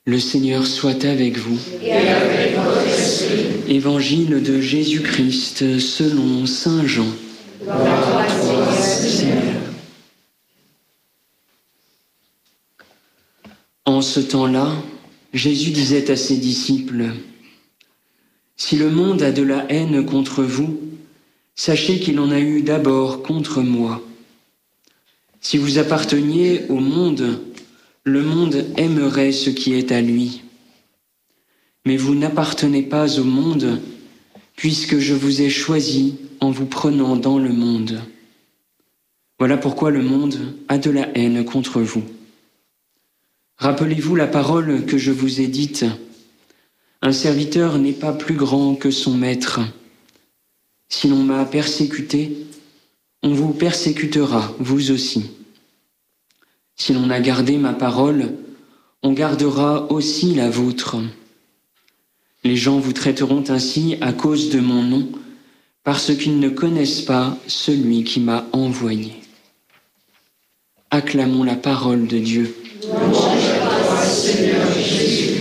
Le Seigneur soit avec vous. Et avec votre esprit. Évangile de Jésus-Christ selon saint Jean. Gloire à toi, Seigneur. En ce temps-là, Jésus disait à ses disciples : « Si le monde a de la haine contre vous, sachez qu'il en a eu d'abord contre moi. Si vous apparteniez au monde, le monde aimerait ce qui est à lui. Mais vous n'appartenez pas au monde, puisque je vous ai choisi en vous prenant dans le monde. Voilà pourquoi le monde a de la haine contre vous. Rappelez-vous la parole que je vous ai dite. Un serviteur n'est pas plus grand que son maître. Si l'on m'a persécuté, on vous persécutera, vous aussi. Si l'on a gardé ma parole, on gardera aussi la vôtre. Les gens vous traiteront ainsi à cause de mon nom, parce qu'ils ne connaissent pas celui qui m'a envoyé. » Acclamons la parole de Dieu. Louange à toi, Seigneur Jésus.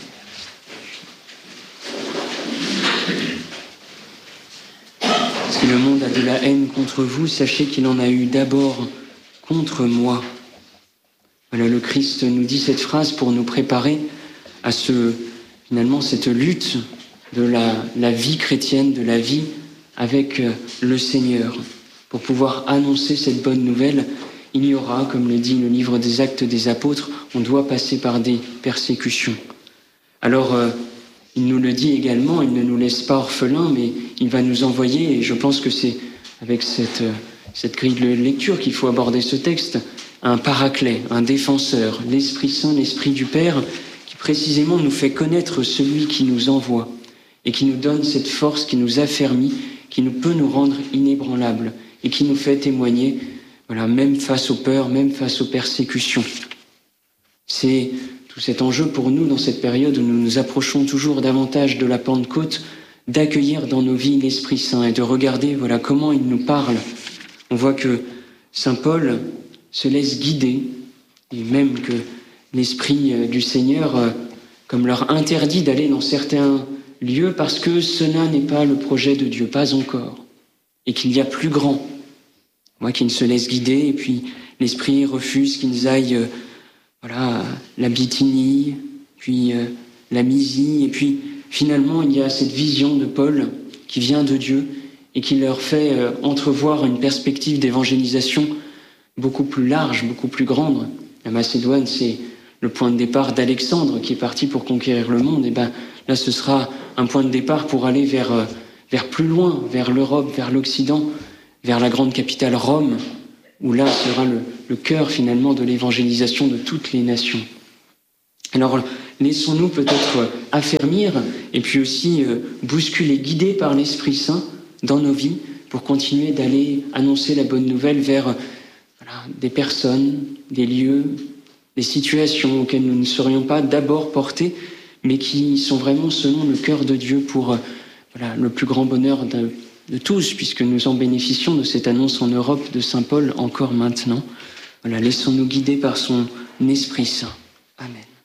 Si le monde a de la haine contre vous, sachez qu'il en a eu d'abord contre moi. Voilà, le Christ nous dit cette phrase pour nous préparer à cette lutte de la vie chrétienne, de la vie avec le Seigneur. Pour pouvoir annoncer cette bonne nouvelle, il y aura, comme le dit le livre des Actes des Apôtres, on doit passer par des persécutions. Alors, il nous le dit également, il ne nous laisse pas orphelins, mais il va nous envoyer, et je pense que c'est avec cette grille de lecture qu'il faut aborder ce texte, un paraclet, un défenseur, l'Esprit Saint, l'Esprit du Père, qui précisément nous fait connaître celui qui nous envoie et qui nous donne cette force, qui nous affermit, qui peut nous rendre inébranlables et qui nous fait témoigner, même face aux peurs, même face aux persécutions. C'est tout cet enjeu pour nous dans cette période où nous nous approchons toujours davantage de la Pentecôte, d'accueillir dans nos vies l'Esprit Saint et de regarder comment il nous parle. On voit que saint Paul se laisse guider, et même que l'Esprit du Seigneur comme leur interdit d'aller dans certains lieux parce que cela n'est pas le projet de Dieu, pas encore, et qu'il y a plus grand. Moi qui ne se laisse guider, et puis l'Esprit refuse qu'ils aillent la Bithynie, puis la Mysie, et puis finalement il y a cette vision de Paul qui vient de Dieu et qui leur fait entrevoir une perspective d'évangélisation beaucoup plus large, beaucoup plus grande. La Macédoine, c'est le point de départ d'Alexandre qui est parti pour conquérir le monde. Et là, ce sera un point de départ pour aller vers plus loin, vers l'Europe, vers l'Occident, vers la grande capitale Rome, où là sera le cœur finalement de l'évangélisation de toutes les nations. Alors, laissons-nous peut-être affermir et puis aussi bousculer, guider par l'Esprit Saint dans nos vies pour continuer d'aller annoncer la bonne nouvelle vers des personnes, des lieux, des situations auxquelles nous ne serions pas d'abord portés, mais qui sont vraiment selon le cœur de Dieu pour le plus grand bonheur de tous, puisque nous en bénéficions de cette annonce en Europe de saint Paul encore maintenant. Laissons-nous guider par son Esprit Saint. Amen.